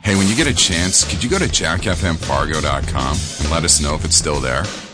Hey, when you get a chance, could you go to jackfmfargo.com and let us know if it's still there?